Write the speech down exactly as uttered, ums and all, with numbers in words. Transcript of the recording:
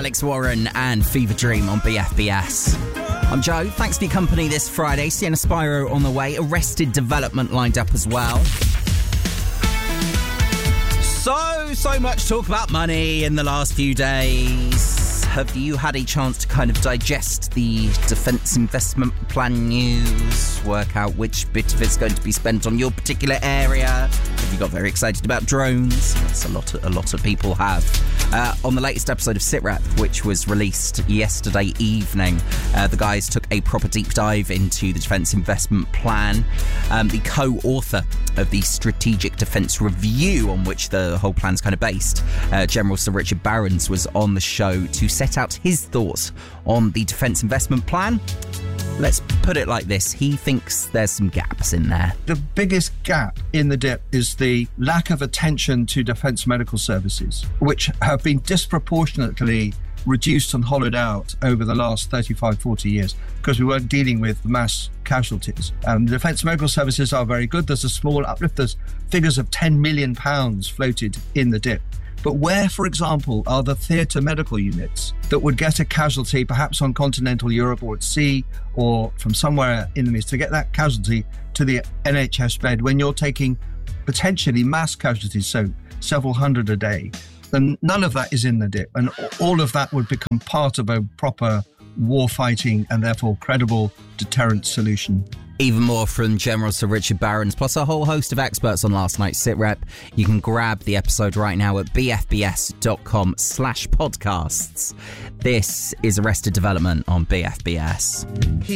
Alex Warren and Fever Dream on B F B S. I'm Joe. Thanks for your company this Friday. Sienna Spyro on the way. Arrested Development lined up as well. So, so much talk about money in the last few days. Have you had a chance to kind of digest the Defence Investment Plan news? Work out which bit of it's going to be spent on your particular area? Have you got very excited about drones? That's a lot of, a lot of people have. Uh, on the latest episode of SitRep, which was released yesterday evening, uh, the guys took a proper deep dive into the Defence Investment Plan. Um, the co-author of the Strategic Defence Review, on which the whole plan's kind of based, uh, General Sir Richard Barrons, was on the show to set out his thoughts on the Defence Investment Plan. Let's put it like this. He thinks there's some gaps in there. The biggest gap in the dip is the lack of attention to defence medical services, which have been disproportionately reduced and hollowed out over the last thirty-five, forty years because we weren't dealing with mass casualties. Um, the defence medical services are very good. There's a small uplift. There's figures of ten million pounds floated in the dip. But where, for example, are the theatre medical units that would get a casualty perhaps on continental Europe or at sea or from somewhere in the Middle East to get that casualty to the N H S bed when you're taking potentially mass casualties, so several hundred a day? Then none of that is in the dip. And all of that would become part of a proper war fighting and therefore credible deterrent solution. Even more from General Sir Richard Barrons, plus a whole host of experts on last night's SitRep. You can grab the episode right now at bfbs.com slash podcasts. This is Arrested Development on B F B S.